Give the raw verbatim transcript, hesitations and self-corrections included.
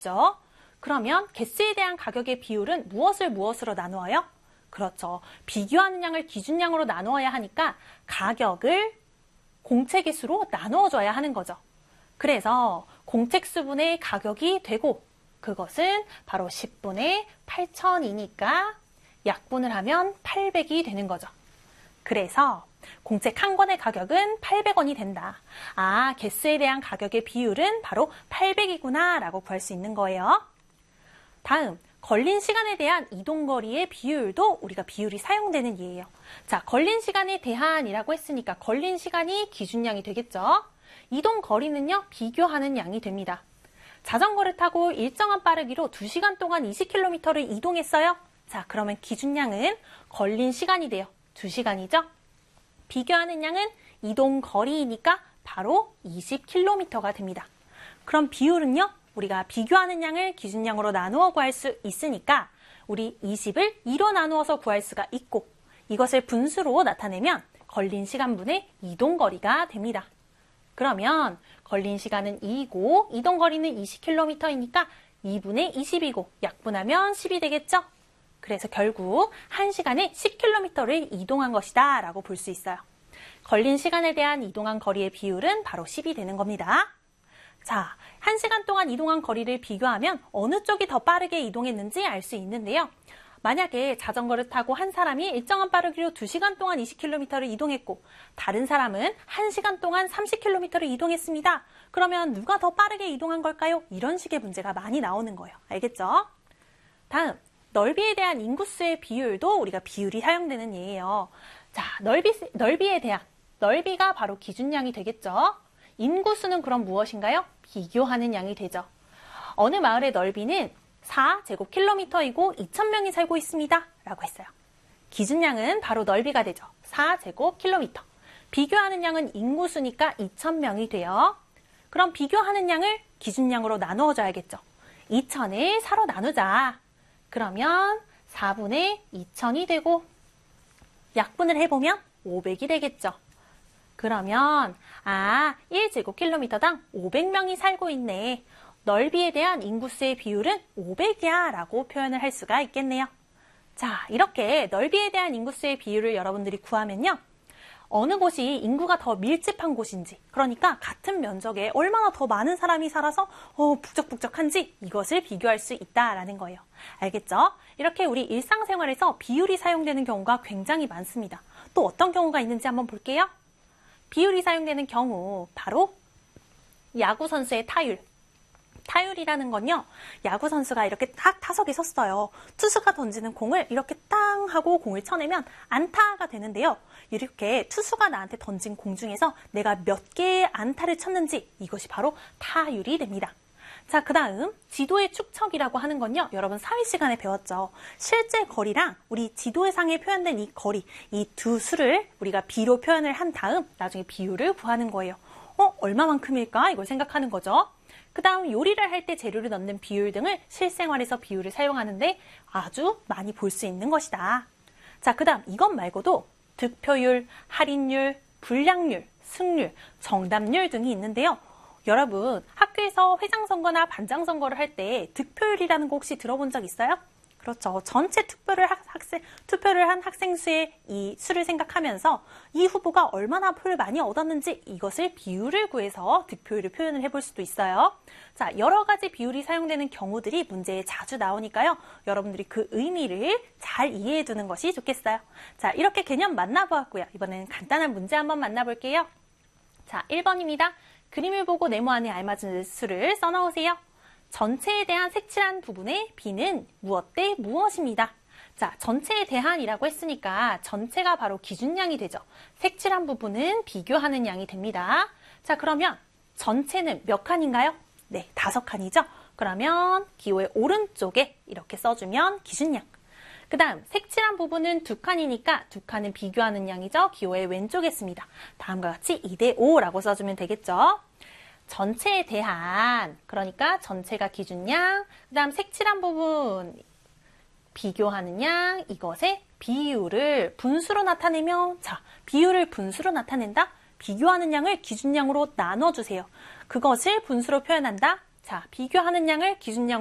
죠. 그러면 개수에 대한 가격의 비율은 무엇을 무엇으로 나누어요? 그렇죠. 비교하는 양을 기준량으로 나누어야 하니까 가격을 공채 개수로 나누어줘야 하는 거죠. 그래서 공책수분의 가격이 되고 그것은 바로 십분의 팔천이니까 약분을 하면 팔백이 되는 거죠. 그래서 공책 한 권의 가격은 팔백 원이 된다. 아, 개수에 대한 가격의 비율은 바로 팔백이구나 라고 구할 수 있는 거예요. 다음, 걸린 시간에 대한 이동거리의 비율도 우리가 비율이 사용되는 예예요. 자, 걸린 시간에 대한이라고 했으니까 걸린 시간이 기준량이 되겠죠. 이동거리는요, 비교하는 양이 됩니다. 자전거를 타고 일정한 빠르기로 두 시간 동안 이십 킬로미터를 이동했어요. 자, 그러면 기준량은 걸린 시간이 돼요. 두 시간이죠. 비교하는 양은 이동거리이니까 바로 이십 킬로미터가 됩니다. 그럼 비율은요, 우리가 비교하는 양을 기준량으로 나누어 구할 수 있으니까 우리 이십을 이로 나누어서 구할 수가 있고 이것을 분수로 나타내면 걸린 시간분의 이동거리가 됩니다. 그러면 걸린 시간은 이이고 이동거리는 이십 킬로미터이니까 이분의 이십이고 약분하면 십이 되겠죠? 그래서 결국 한 시간에 십 킬로미터를 이동한 것이다 라고 볼 수 있어요. 걸린 시간에 대한 이동한 거리의 비율은 바로 십이 되는 겁니다. 자, 한 시간 동안 이동한 거리를 비교하면 어느 쪽이 더 빠르게 이동했는지 알 수 있는데요. 만약에 자전거를 타고 한 사람이 일정한 빠르기로 두 시간 동안 이십 킬로미터를 이동했고 다른 사람은 한 시간 동안 삼십 킬로미터를 이동했습니다. 그러면 누가 더 빠르게 이동한 걸까요? 이런 식의 문제가 많이 나오는 거예요. 알겠죠? 다음, 넓이에 대한 인구수의 비율도 우리가 비율이 사용되는 예예요. 자, 넓이, 넓이에 대한, 넓이가 바로 기준량이 되겠죠? 인구수는 그럼 무엇인가요? 비교하는 양이 되죠. 어느 마을의 넓이는 사 제곱킬로미터이고 이천 명이 살고 있습니다. 라고 했어요. 기준량은 바로 넓이가 되죠. 사 제곱킬로미터. 비교하는 양은 인구수니까 이천 명이 돼요. 그럼 비교하는 양을 기준량으로 나누어 줘야겠죠. 이천을 사로 나누자. 그러면 사분의 이천이 되고 약분을 해보면 오백이 되겠죠. 그러면 아, 일 제곱킬로미터당 오백 명이 살고 있네. 넓이에 대한 인구수의 비율은 오백이야 라고 표현을 할 수가 있겠네요. 자, 이렇게 넓이에 대한 인구수의 비율을 여러분들이 구하면요. 어느 곳이 인구가 더 밀집한 곳인지, 그러니까 같은 면적에 얼마나 더 많은 사람이 살아서 어, 북적북적한지 이것을 비교할 수 있다라는 거예요. 알겠죠? 이렇게 우리 일상생활에서 비율이 사용되는 경우가 굉장히 많습니다. 또 어떤 경우가 있는지 한번 볼게요. 비율이 사용되는 경우, 바로 야구 선수의 타율. 타율이라는 건요, 야구 선수가 이렇게 딱 타석에 섰어요. 투수가 던지는 공을 이렇게 땅 하고 공을 쳐내면 안타가 되는데요. 이렇게 투수가 나한테 던진 공 중에서 내가 몇 개의 안타를 쳤는지 이것이 바로 타율이 됩니다. 자, 그 다음 지도의 축척이라고 하는 건요, 여러분 사회 시간에 배웠죠. 실제 거리랑 우리 지도상에 표현된 이 거리, 이 두 수를 우리가 비로 표현을 한 다음 나중에 비율을 구하는 거예요. 어, 얼마만큼일까? 이걸 생각하는 거죠. 그 다음 요리를 할 때 재료를 넣는 비율 등을 실생활에서 비율을 사용하는데 아주 많이 볼 수 있는 것이다. 자, 그 다음 이것 말고도 득표율, 할인율, 불량률, 승률, 정답률 등이 있는데요. 여러분 학교에서 회장선거나 반장선거를 할 때 득표율이라는 거 혹시 들어본 적 있어요? 그렇죠. 전체 투표를, 학생, 투표를 한 학생 수의 이 수를 생각하면서 이 후보가 얼마나 표를 많이 얻었는지 이것을 비율을 구해서 득표율을 표현을 해볼 수도 있어요. 자, 여러 가지 비율이 사용되는 경우들이 문제에 자주 나오니까요. 여러분들이 그 의미를 잘 이해해 두는 것이 좋겠어요. 자, 이렇게 개념 만나보았고요. 이번에는 간단한 문제 한번 만나볼게요. 자, 일 번입니다. 그림을 보고 네모 안에 알맞은 수를 써넣으세요. 전체에 대한 색칠한 부분의 B는 무엇 대 무엇입니다. 자, 전체에 대한이라고 했으니까 전체가 바로 기준량이 되죠. 색칠한 부분은 비교하는 양이 됩니다. 자, 그러면 전체는 몇 칸인가요? 네, 다섯 칸이죠. 그러면 기호의 오른쪽에 이렇게 써주면 기준량. 그 다음 색칠한 부분은 두 칸이니까 두 칸은 비교하는 양이죠. 기호의 왼쪽에 씁니다. 다음과 같이 이 대 오라고 써주면 되겠죠. 전체에 대한, 그러니까 전체가 기준량, 그 다음 색칠한 부분 비교하는 양, 이것의 비율을 분수로 나타내면, 자, 비율을 분수로 나타낸다? 비교하는 양을 기준량으로 나눠주세요. 그것을 분수로 표현한다? 자, 비교하는 양을 기준량